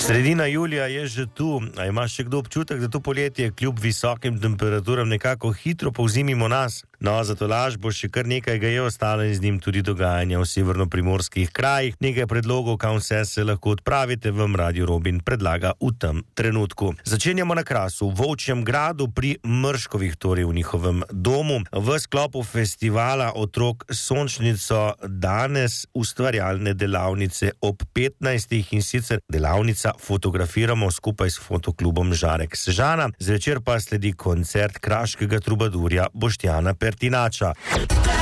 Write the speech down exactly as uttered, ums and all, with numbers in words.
Sredina julija je že tu, a imaš še kdo občutek, da to poletje kljub visokim temperaturam nekako hitro povzimimo nas? No, za tolaž bo še kar nekaj ga je ostalo in z njim tudi dogajanja v severno-primorskih krajih. Nekaj predlogov, kam vse se lahko odpravite, vam Radio Robin predlaga v tem trenutku. Začenjamo na Krasu, v Volčjem gradu pri Mrškovih, torej v njihovem domu. V sklopu festivala Otrok Sončnico danes ustvarjalne delavnice ob petnajstih in sicer delavnica Fotografiramo skupaj s fotoklubom Žarek Sežana. Zvečer pa sledi koncert kraškega trubadurja Boštjana Pertinača.